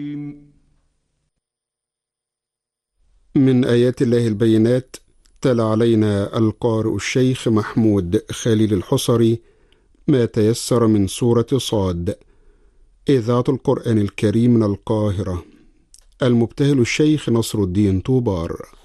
من آيات الله البينات. تلا علينا القارئ الشيخ محمود خليل الحصري ما تيسر من سورة صاد. إذاعة القرآن الكريم من القاهرة. المبتهل الشيخ نصر الدين طوبار.